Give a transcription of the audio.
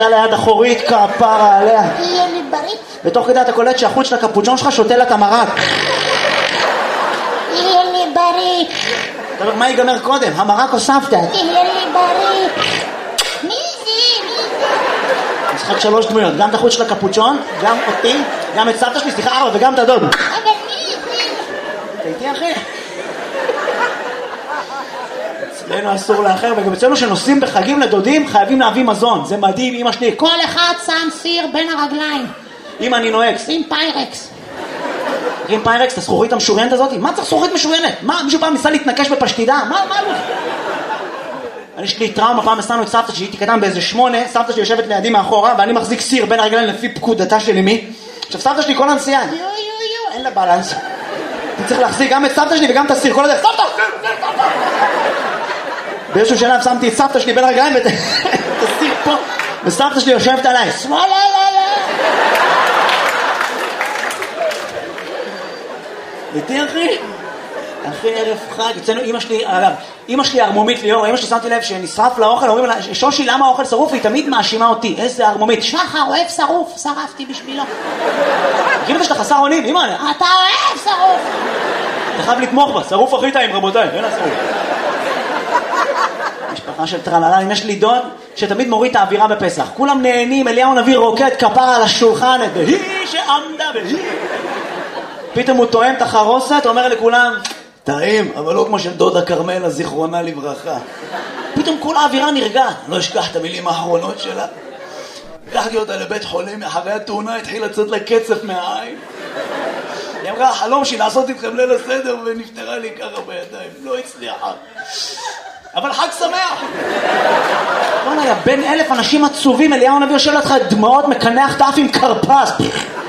ליד אחורית כפרה עליה. תהיה לי בריא. ותוך כדי אתה קולט שהחוץ של הקפוצ'ון שלך שותה לה את המרק. תהיה לי בריא. אתה אומר, מה ייגמר קודם? המרק או סבתא? תהיה לי בריא. מי זה? משחק 3 דמויות, גם את החוץ של הקפוצ'ון, גם אותי, גם את סבתא שלי, סליחה 4 וגם את הדוד. אבל מי זה? אתה איתי אחי? אצלנו אסור לאחר, וגם אצלנו שנוסעים בחגים לדודים חייבים להביא מזון, זה מדהים. אמא שלי, כל אחד שם סיר בין הרגליים. אמא אני נוהג, שים פיירקס. עם פיירקס, את הזכוכית המשוריינת הזאת? מה צריך זכוכית משוריינת? מה, מישהו פעם ניסה להתנקש בפשטידה? מה? יש לי טראומה, פעם נסענו את סבתא שהייתי קטן באיזה 8, סבתא שלי יושבת לידי מאחורה, ואני מחזיק סיר בין הרגליים לפי פקודתה של אמי. עכשיו סבתא שלי כל הנסיעה, יו, אין לה בלנס. אני צריך להחזיק גם את סבתא שלי וגם את הסיר, כל הדרך, סבתא! באיזשהו שלב שמתי את סבתא שלי בין הרגליים ואת הסיר פה, וסבתא שלי יושבת עליי, שמאלה, איתי אחי? אחי ערב חג, אצלנו אמא שלי, אגב, אמא שלי ערמומית ליאור, אמא שלי שמתי לב שנשרף לאוכל, אומרים לה, שושי למה האוכל שרוף? היא תמיד מאשימה אותי, איזה ערמומית. שחר אוהב שרוף, שרפתי בשבילו. תגיד את שאתה חסר אונים, אמא, אתה אוהב שרוף. אתה חייב לתמוך בה, שרוף הכי טעים רבותיי, אין השרוף. משפחה של טרללה, יש לי דוד שתמיד מוריד את האווירה בפסח, כולם נהנים, אליהו נביא רוקד כפרה על השולחן, והיא שעמדה והיא פתאום הוא טועם את החרוסת, אומר לכולם, טעים, אבל לא כמו של דודה קרמלה, זיכרונה לברכה. פתאום כל האווירה נרגעת, לא אשכח את המילים האחרונות שלה. לקחתי אותה לבית חולים, אחרי התאונה התחיל לצאת לה קצף מהעין. היא אמרה, החלום שלי לעשות איתכם ליל הסדר, ונפטרה לי ככה בידיים, לא הצליחה. אבל חג שמח! בוא נראה, בין 1000 אנשים עצובים, אליהו נביא יושב לך דמעות, מקנח תף עם קרפס.